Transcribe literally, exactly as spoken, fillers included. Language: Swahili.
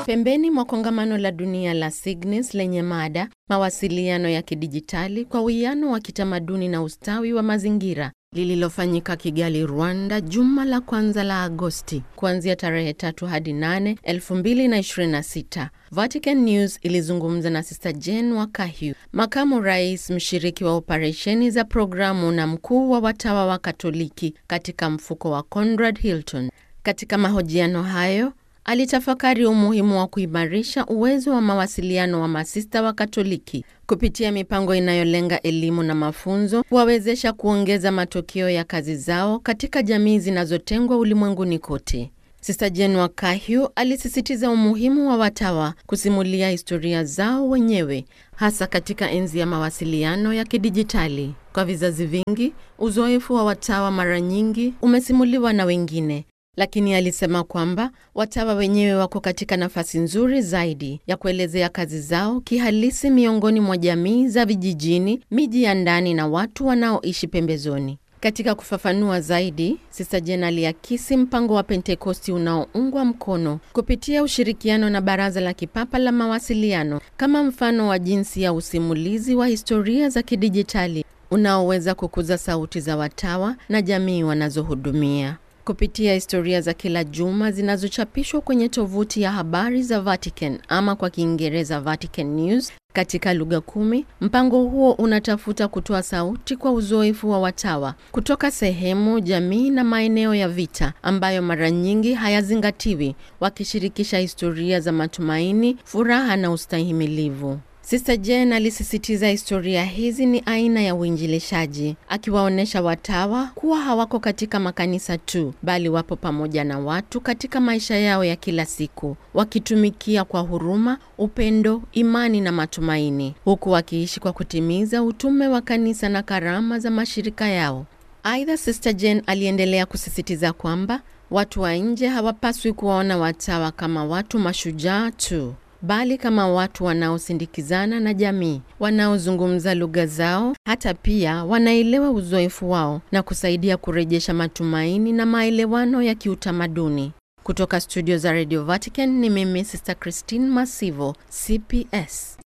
Pembeni mwa kongamano la dunia la Signis lenye mada mawasiliano ya kidijitali kwa uwiano wa kitamaduni na ustawi wa mazingira, lililofanyika Kigali, Rwanda, juma la kwanza la Agosti, kuanzia tarehe tatu hadi nane, elfu mbili na ishirini na sita. Vatican News ilizungumza na Sister Jane Wakahyu, makamu rais mshiriki wa operesheni za programu na mkuu wa watawa wa Katoliki katika mfuko wa Conrad Hilton. Katika mahojiano hayo, alitafakari umuhimu wa kuimarisha uwezo wa mawasiliano wa masista wa Katoliki kupitia mipango inayolenga elimu na mafunzo, kuwawezesha kuongeza matokeo ya kazi zao katika jamii zinazotengwa ulimwenguni kote. Sister Jane Wakahyu alisisitiza umuhimu wa watawa kusimulia historia zao wenyewe, hasa katika enzi ya mawasiliano ya kidijitali. Kwa vizazi vingi, uzoefu wa watawa mara nyingi umesimuliwa na wengine. Lakini alisema kwamba watawa wenyewe wako katika nafasi nzuri zaidi ya kuelezea kazi zao kihalisi miongoni mwa jamii za vijijini, miji ya ndani na watu wanaoishi pembezoni. Katika kufafanua zaidi, Sister Jane aliakisi mpango wa Pentekosti unaoungwa mkono kupitia ushirikiano na Baraza la Kipapa la Mawasiliano kama mfano wa jinsi ya usimulizi wa historia za kidijitali unaoweza kukuza sauti za watawa na jamii wanazohudumia. Kupitia historia za kila juma zinazochapishwa kwenye tovuti ya habari za Vatican ama kwa Kiingereza Vatican News katika lugha kumi, mpango huo unatafuta kutoa sauti kwa uzoefu wa watawa kutoka sehemu, jamii na maeneo ya vita ambayo mara nyingi hayazingatiwi, wakishirikisha historia za matumaini, furaha na ustahimilivu. Sister Jane alisisitiza historia hizi ni aina ya uinjilishaji, akiwaonesha watawa kuwa hawako katika makanisa tu, bali wapo pamoja na watu katika maisha yao ya kila siku, wakitumikia kwa huruma, upendo, imani na matumaini, huku wakiishi kwa kutimiza utume wa kanisa na karama za mashirika yao. Aidha, Sister Jane aliendelea kusisitiza kwamba watu wa nje hawapaswi kuwaona watawa kama watu mashujaa tu, bali kama watu wanaosindikizana na jamii, wanaozungumza lugha zao, hata pia wanaelewa uzoefu wao na kusaidia kurejesha matumaini na maelewano ya kiutamaduni. Kutoka studio za Radio Vatican ni mimi Sister Christine Masivo, C P S.